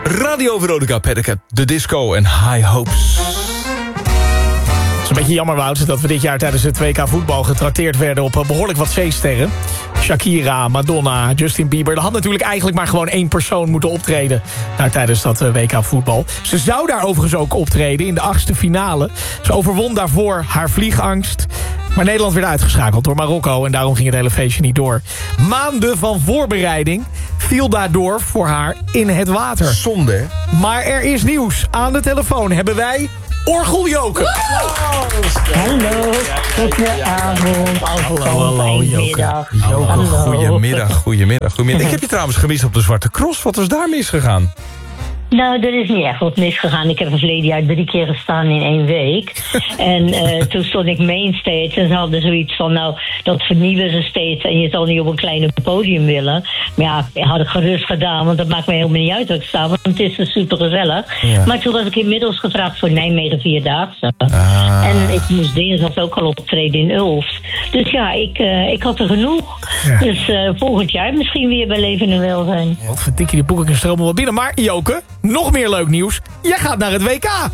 Radio Veronica Pedicab, de disco en High Hopes. Het is een beetje jammer, Wout, dat we dit jaar tijdens het WK voetbal getrakteerd werden op behoorlijk wat C-sterren. Shakira, Madonna, Justin Bieber. Er had natuurlijk eigenlijk maar gewoon één persoon moeten optreden daar tijdens dat WK voetbal. Ze zou daar overigens ook optreden in de 8e finale. Ze overwon daarvoor haar vliegangst. Maar Nederland werd uitgeschakeld door Marokko en daarom ging het hele feestje niet door. Maanden van voorbereiding viel daardoor voor haar in het water. Zonde, hè? Maar er is nieuws. Aan de telefoon hebben wij Orgeljoke. Hallo, goedenavond. Hallo, Joke. Goedemiddag. Ik heb je trouwens gemist op de Zwarte Cross. Wat was daar misgegaan? Nou, er is niet echt wat misgegaan. Ik heb er verleden jaar 3 keer gestaan in 1 week. En toen stond ik mainstage en ze hadden zoiets van... nou, dat vernieuwen ze steeds en je zal niet op een kleine podium willen. Maar ja, had ik gerust gedaan, want dat maakt me helemaal niet uit dat ik sta... want het is dus super gezellig. Ja. Maar toen was ik inmiddels gevraagd voor Nijmegen 4-daagse. En ik moest dinsdag ook al optreden in Ulft. Dus ja, ik had er genoeg. Ja. Dus volgend jaar misschien weer bij Leven en Welzijn. Wat verdik je die boeken stromen wel binnen. Maar Joke, nog meer leuk nieuws. Jij gaat naar het WK.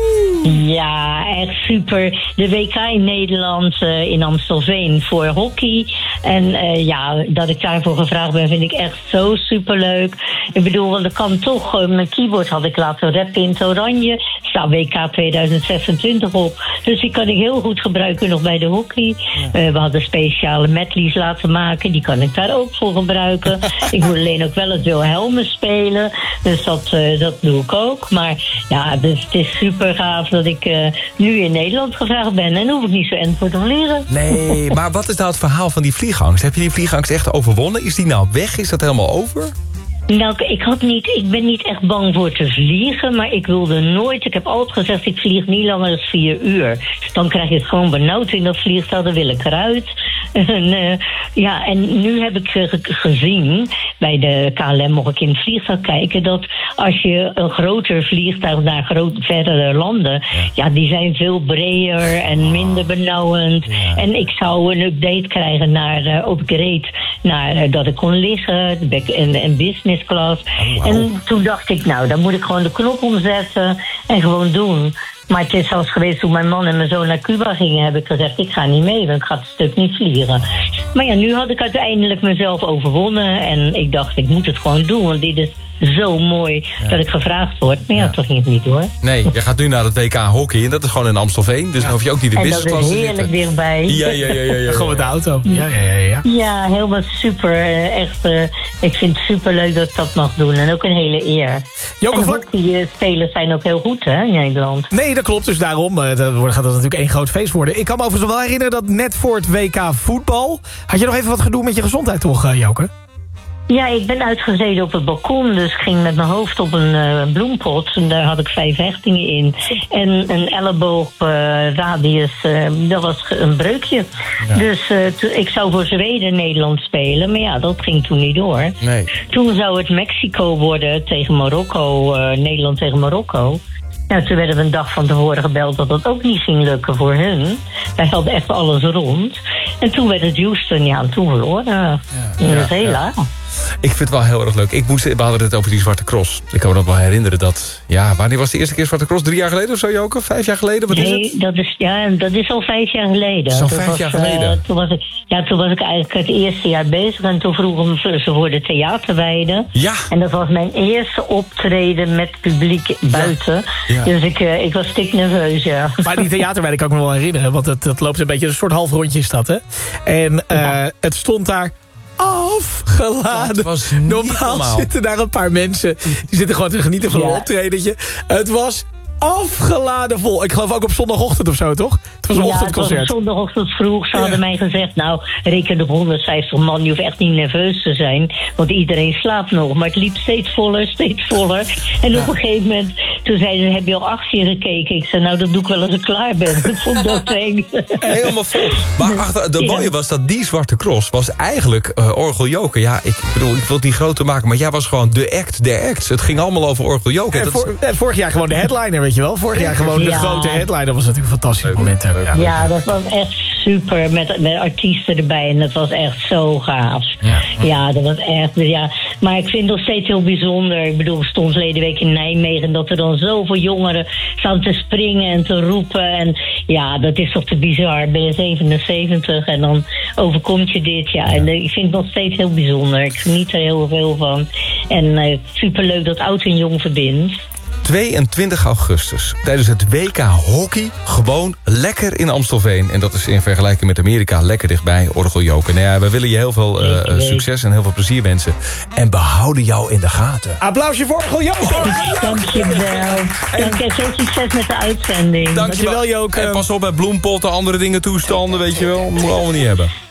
Ja, echt super. De WK in Nederland, in Amstelveen, voor hockey. En ja, dat ik daarvoor gevraagd ben, vind ik echt zo superleuk. Ik bedoel, want ik kan toch... mijn keyboard had ik laten rappen in het oranje. Staat WK 2026 op. Dus die kan ik heel goed gebruiken nog bij de hockey. We hadden speciale medleys laten maken. Die kan ik daar ook voor gebruiken. Ik moet alleen ook wel het Wilhelmus spelen. Dus dat doe ik ook. Maar ja, dus het is super gaaf dat ik nu in Nederland gevraagd ben. En dan hoef ik niet zo end voor te vliegen. Nee, maar wat is nou het verhaal van die vliegangst? Heb je die vliegangst echt overwonnen? Is die nou weg? Is dat helemaal over? Nou, ik ben niet echt bang voor te vliegen, maar ik wilde nooit... Ik heb altijd gezegd, ik vlieg niet langer dan 4 uur. Dan krijg je het gewoon benauwd in dat vliegtuig, dan wil ik eruit. En nu heb ik gezien, bij de KLM mocht ik in het vliegtuig kijken... dat als je een groter vliegtuig naar verdere landen... Ja, die zijn veel breder en minder benauwend. Ja. En ik zou een update krijgen naar upgrade, naar dat ik kon liggen en business class. Wow. En toen dacht ik, nou, dan moet ik gewoon de knop omzetten en gewoon doen. Maar het is zelfs geweest toen mijn man en mijn zoon naar Cuba gingen... heb ik gezegd, ik ga niet mee, want ik ga het stuk niet vliegen. Maar ja, nu had ik uiteindelijk mezelf overwonnen... en ik dacht, ik moet het gewoon doen, want dit is zo mooi dat ik gevraagd word. Maar ja, toch ging het niet hoor. Nee, je gaat nu naar het WK hockey en dat is gewoon in Amstelveen. Dus dan hoef je ook niet de business class te zitten. En dat is heerlijk dichtbij. Ja. Gewoon met de auto. Ja. Ja, helemaal super. Echt, ik vind het super leuk dat ik dat mag doen. En ook een hele eer. Joke, en hockeyspelers zijn ook heel goed, hè, in Nederland. Nee, dat klopt. Dus daarom gaat dat natuurlijk één groot feest worden. Ik kan me overigens wel herinneren dat net voor het WK voetbal... had je nog even wat gedoe met je gezondheid, toch, Joke? Ja, ik ben uitgezeten op het balkon, dus ik ging met mijn hoofd op een bloempot. En daar had ik 5 hechtingen in. En een elleboogradius, dat was een breukje. Ja. Dus ik zou voor Zweden Nederland spelen, maar ja, dat ging toen niet door. Nee. Toen zou het Mexico worden tegen Marokko, Nederland tegen Marokko. Nou, toen werden we een dag van tevoren gebeld dat dat ook niet ging lukken voor hun. Wij hadden echt alles rond. En toen werd het Houston, ja, en toen verloren. Dat is heel laag. Ik vind het wel heel erg leuk. We hadden het over die Zwarte Cross. Ik kan me nog wel herinneren dat... Ja, wanneer was de eerste keer Zwarte Cross? 3 jaar geleden of zo, Joke? 5 jaar geleden? Wat is het? Dat is al 5 jaar geleden. Dat is al 5 jaar geleden? Toen was ik eigenlijk het eerste jaar bezig. En toen vroegen ze voor de theaterweide. Ja. En dat was mijn eerste optreden met publiek buiten. Ja. Dus ik was stiknerveus, ja. Maar die theaterweide kan ik me wel herinneren. Want het loopt een beetje een soort halfrondje is dat, hè? En het stond daar... afgeladen. Normaal zitten daar een paar mensen... die zitten gewoon te genieten van een optredentje. Het was afgeladen vol. Ik geloof ook op zondagochtend of zo, toch? Het was een ochtendconcert. Het was zondagochtend vroeg. Ze hadden mij gezegd... nou, reken op 150 man. Je hoeft echt niet nerveus te zijn. Want iedereen slaapt nog. Maar het liep steeds voller. En op een gegeven moment... toen zeiden ze, heb je al 8 keer gekeken? Ik zei, nou, dat doe ik wel als ik klaar ben. Dat vond ik ook eng. Helemaal vol. Maar de mooie was dat die Zwarte Cross... was eigenlijk Orgeljoke. Ja, ik bedoel, ik wil het niet groter maken... maar jij was gewoon de act der acts. Het ging allemaal over Orgeljoke. Vorig jaar gewoon de headliner, weet je wel. Vorig jaar gewoon de grote headliner. Dat was natuurlijk een fantastisch moment. Ja, dat was echt super met artiesten erbij. En dat was echt zo gaaf. Ja, dat was echt... Ja. Maar ik vind het nog steeds heel bijzonder. Ik bedoel, ik stond verleden week in Nijmegen... dat er dan zoveel jongeren staan te springen en te roepen. En ja, dat is toch te bizar. Ben je 77 en dan overkomt je dit. Ja. En ik vind het nog steeds heel bijzonder. Ik geniet er heel veel van. En superleuk dat oud en jong verbindt. 22 augustus, tijdens het WK Hockey, gewoon lekker in Amstelveen. En dat is in vergelijking met Amerika lekker dichtbij, Orgeljoken. Nou ja, we willen je heel veel succes en heel veel plezier wensen. En behouden jou in de gaten. Applausje voor Orgeljoken! Dankjewel. Dank je, veel succes met de uitzending. Dankjewel, Joke. En pas op bij bloempotten, andere dingen toestanden, weet je wel. Dat moeten we allemaal niet hebben.